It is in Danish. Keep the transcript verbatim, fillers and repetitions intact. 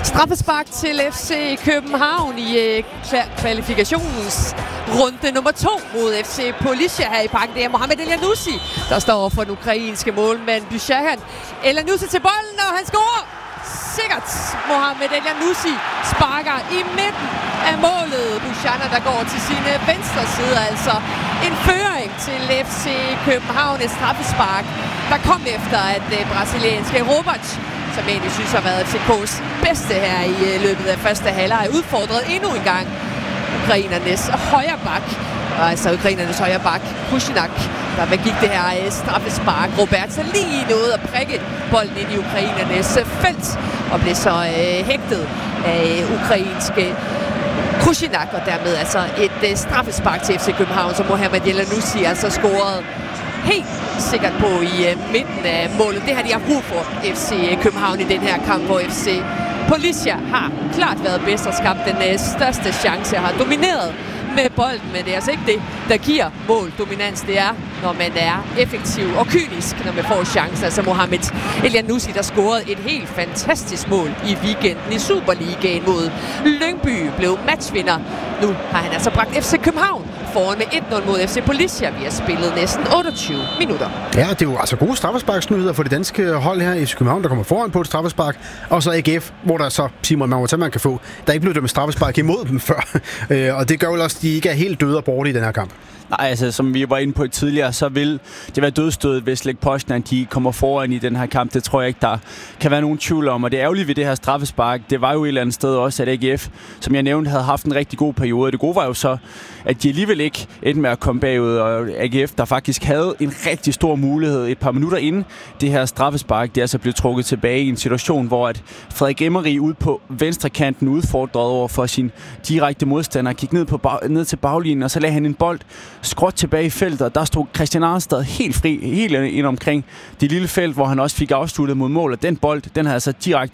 Straffespark til F C København i øh, kvalifikationens runde nummer to mod F C Polisia her i parken. Det er Mohamed Elyounoussi, der står for den ukrainske målmand Buchanan. Elyounoussi til bolden, og han scorer! Sikkert. Mohamed Elyounoussi sparker i midten af målet. Buchanan, der går til sine venstre side, altså en føring til F C København. Et straffespark, der kom efter, at det brasilianske Robert, som egentlig synes har været F C K's bedste her i løbet af første halvleg, er udfordret endnu en gang ukrainernes højre bak. Og altså ukrainernes højre bak, Krushinak, der begik det her straffespark. Roberta lige nåede at prikke bolden ind i ukrainernes felt, og blev så øh, hægtet af ukrainske Krushinak, og dermed altså et øh, straffespark til F C København, som Mohamed Elyounoussi altså scorede helt sikkert på i øh, midten af målet. Det har de haft brug for, F C København, i den her kamp, hvor F C Polisia har klart været bedst og skabt den øh, største chance, har domineret med bolden, men det er altså ikke det, der giver måldominans. Det er, når man er effektiv og kynisk, når man får chancen. Altså Mohamed Elyounoussi, der scorede et helt fantastisk mål i weekenden i Superligaen mod Lyngby, blev matchvinder. Nu har han altså bragt F C København foran med et nul mod F C Polisia. Vi har spillet næsten otteogtyve minutter. Ja, det er jo altså gode straffesparksnyheder for det danske hold her i F C København, der kommer foran på et straffespark. Og så A G F, hvor der så, Simon man kan få, der er ikke blevet dømt straffespark imod dem før. Og det gør jo også, at de ikke er helt døde og borte i den her kamp. Nej, altså som vi var inde på tidligere, så vil det være dødstødet, hvis Lech Poznan de kommer foran i den her kamp. Det tror jeg ikke, der kan være nogen tvivl om. Og det ærgerlige ved det her straffespark, det var jo et eller andet sted også, at A G F, som jeg nævnte, havde haft en rigtig god periode. Det gode var jo så, at de alligevel ikke endte med at komme bagud. Og A G F, der faktisk havde en rigtig stor mulighed et par minutter inden det her straffespark, det altså blev trukket tilbage i en situation, hvor at Frederik Emery ude på venstre kanten udfordrede over for sin direkte modstander, gik ned, på bag, ned til baglinjen, og så lagde han en bold skråt tilbage i feltet, og der stod Christian Arnstad helt fri, helt ind omkring det lille felt, hvor han også fik afsluttet mod mål, og den bold, den havde altså direkte